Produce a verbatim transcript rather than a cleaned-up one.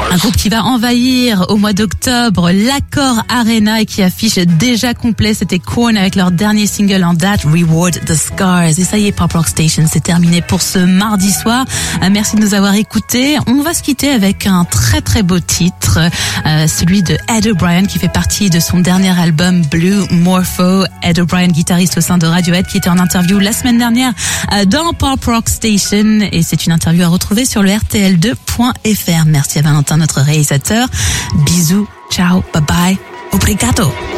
Un groupe qui va envahir au mois d'octobre l'Accor Arena et qui affiche déjà complet. C'était Korn avec leur dernier single en date, Reward the Scars. Et ça y est, Pop Rock Station, c'est terminé pour ce mardi soir. Merci de nous avoir écoutés. On va se quitter avec un très très beau titre, euh, celui de Ed O'Brien qui fait partie de son dernier album Blue Morpho. Ed O'Brien, guitariste au sein de Radiohead, qui était en interview la semaine dernière euh, dans Pop Rock Station. Et c'est une interview à retrouver sur le R T L deux point F R. Merci à Valentin, notre réalisateur. Bisous, ciao, bye bye, obrigado.